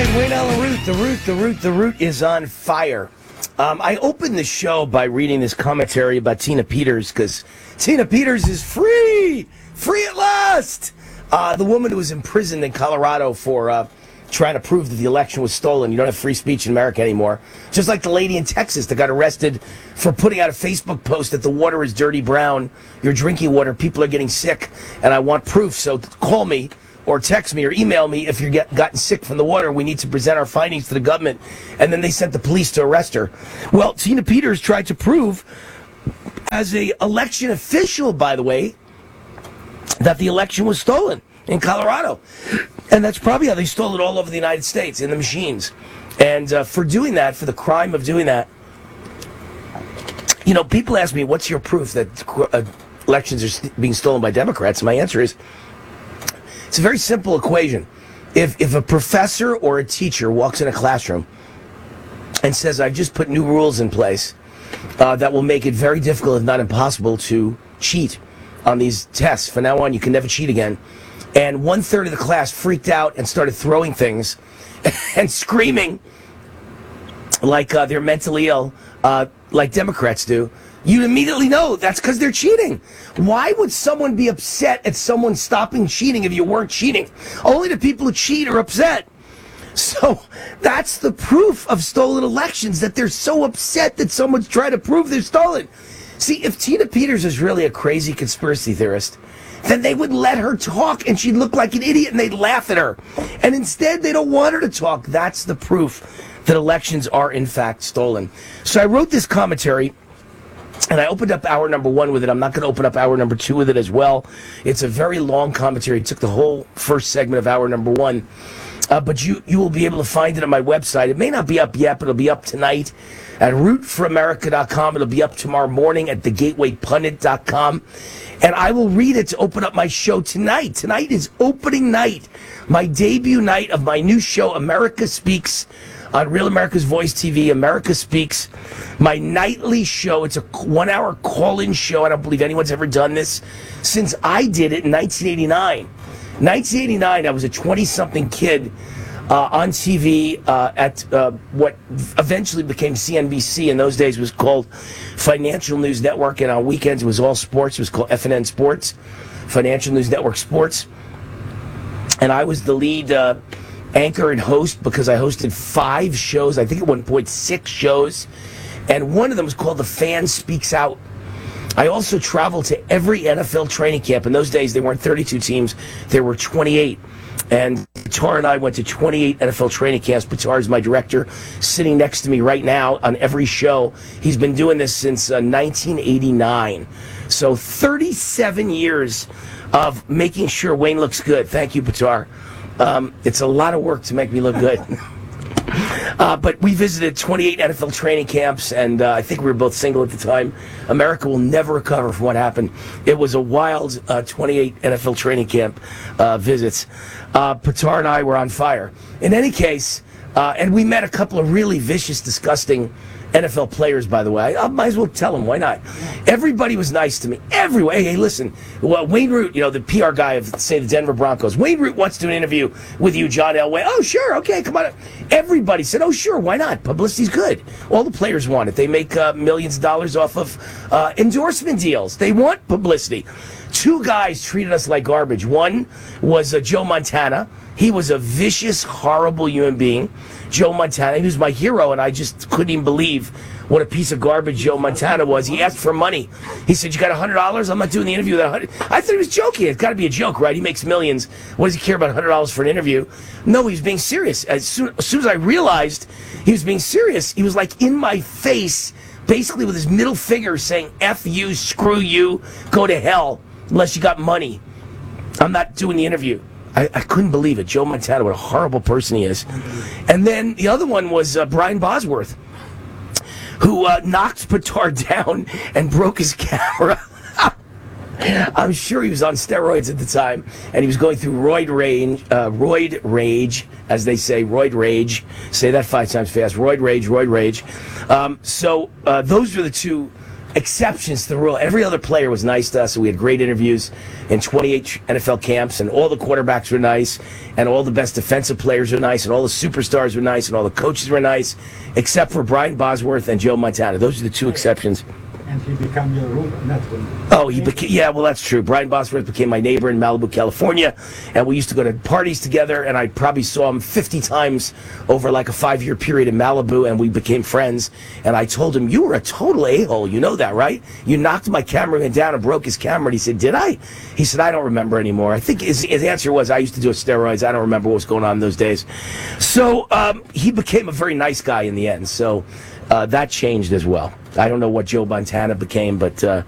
Wayne Allen Root. The Root is on fire. I opened the show by reading this commentary about Tina Peters because Tina Peters is free at last. The woman who was imprisoned in Colorado for trying to prove that the election was stolen. You don't have free speech in America anymore. Just like the lady in Texas that got arrested for putting out a Facebook post that the water is dirty brown. You're drinking water. People are getting sick, and I want proof. So call me or text me or email me if you're gotten sick from the water. We need to present our findings to the government. And then they sent the police to arrest her. Well, Tina Peters tried to prove, as an election official, by the way, that the election was stolen in Colorado. And that's probably how they stole it all over the United States, in the machines. And for doing that, for the crime of doing that, you know, people ask me, what's your proof that elections are being stolen by Democrats? My answer is, it's a very simple equation. If a professor or a teacher walks in a classroom and says, I've just put new rules in place that will make it very difficult, if not impossible, to cheat on these tests. From now on, you can never cheat again. And 1/3 of the class freaked out and started throwing things and screaming like they're mentally ill, like Democrats do. You immediately know that's because they're cheating. Why would someone be upset at someone stopping cheating if you weren't cheating? Only the people who cheat are upset. So that's the proof of stolen elections, that they're so upset that someone's trying to prove they're stolen. See, if Tina Peters is really a crazy conspiracy theorist, then they would let her talk and she'd look like an idiot and they'd laugh at her. And instead, they don't want her to talk. That's the proof that elections are, in fact, stolen. So I wrote this commentary, and I opened up hour number 1 with it. I'm not going to open up hour number 2 with it as well. It's a very long commentary. It took the whole first segment of hour number 1. But you will be able to find it on my website. It may not be up yet, but it'll be up tonight at rootforamerica.com. It'll be up tomorrow morning at thegatewaypundit.com. And I will read it to open up my show tonight. Tonight is opening night, my debut night of my new show, America Speaks, on Real America's Voice TV. America Speaks, my nightly show. It's a 1-hour call-in show. I don't believe anyone's ever done this since I did it in 1989. 1989, I was a 20-something kid on TV at what eventually became CNBC. In those days, it was called Financial News Network, and on weekends it was all sports. It was called FNN Sports, Financial News Network Sports. And I was the lead anchor and host because I hosted 5 shows, I think at one point 6 shows, and one of them was called The Fan Speaks Out. I also traveled to every NFL training camp. In those days, there weren't 32 teams. There were 28. And Patar and I went to 28 NFL training camps. Patar is my director, sitting next to me right now on every show. He's been doing this since 1989. So 37 years of making sure Wayne looks good. Thank you, Patar. It's a lot of work to make me look good. But we visited 28 NFL training camps, and I think we were both single at the time. America will never recover from what happened. It was a wild 28 NFL training camp visits. Patar and I were on fire. In any case, and we met a couple of really vicious, disgusting NFL players, by the way. I might as well tell them, why not? Everybody was nice to me. Everyone. Hey, listen, well, Wayne Root, you know, the PR guy of, say, the Denver Broncos. Wayne Root wants to do an interview with you, John Elway. Oh, sure, okay, come on. Everybody said, oh, sure, why not? Publicity's good. All the players want it. They make millions of dollars off of endorsement deals. They want publicity. 2 guys treated us like garbage. One was Joe Montana. He was a vicious, horrible human being. Joe Montana, he was my hero, and I just couldn't even believe what a piece of garbage Joe Montana was. He asked for money. He said, you got $100? I'm not doing the interview with $100. I thought he was joking. It's got to be a joke, right? He makes millions. What does he care about $100 for an interview? No, he was being serious. As soon as I realized he was being serious, he was like in my face, basically with his middle finger saying, F you, screw you, go to hell, unless you got money. I'm not doing the interview. I couldn't believe it. Joe Montana, what a horrible person he is. And then the other one was Brian Bosworth, who knocked Patar down and broke his camera. I'm sure he was on steroids at the time, and he was going through roid rage, as they say, roid rage. Say that 5 times fast. Roid rage. So those were the 2 exceptions to the rule. Every other player was nice to us, and we had great interviews in 28 NFL camps, and all the quarterbacks were nice, and all the best defensive players were nice, and all the superstars were nice, and all the coaches were nice, except for Brian Bosworth and Joe Montana. Those are the two exceptions. And he became your roommate. Oh, he became, yeah, well, that's true. Brian Bosworth became my neighbor in Malibu, California, and we used to go to parties together, and I probably saw him 50 times over like a 5-year period in Malibu, and we became friends. And I told him, you were a total a-hole. You know that, right? You knocked my cameraman down and broke his camera. And he said, did I? He said, I don't remember anymore. I think his answer was, I used to do steroids. I don't remember what was going on in those days. So he became a very nice guy in the end. So that changed as well. I don't know what Joe Montana became, but